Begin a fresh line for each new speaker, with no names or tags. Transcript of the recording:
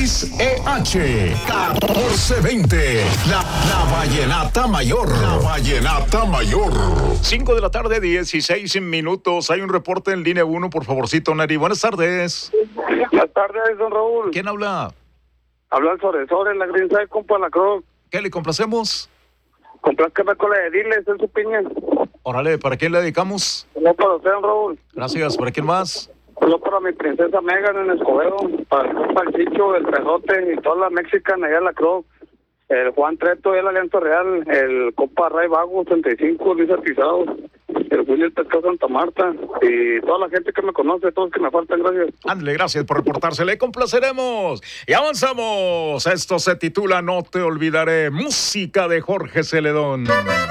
XEH 1420. La Vallenata Mayor. La Vallenata Mayor.
5 de la tarde, 16 minutos. Hay un reporte en línea 1, por favorcito, Neri. Buenas tardes.
Buenas tardes, don Raúl.
¿Quién habla?
Habla el Soresore, la Green compa la Cruz.
¿Qué le complacemos?
Complázcame con la de Diles en su piña.
Órale, ¿para quién le dedicamos?
No para usted, don Raúl.
Gracias. ¿Para quién más?
No para mi princesa Megan en Escobedo. Para el compa el Chicho, el Pejote y toda la mexicana allá en la Cruz. El Juan Treto y el Alianza Real. El compa Ray Vago, 35, Luis Atizado. El William Pescado Santa Marta. Y toda la gente que me conoce, todos que me faltan, gracias.
Ándale, gracias por reportarse. Le complaceremos. Y avanzamos. Esto se titula No te olvidaré. Música de Jorge Celedón.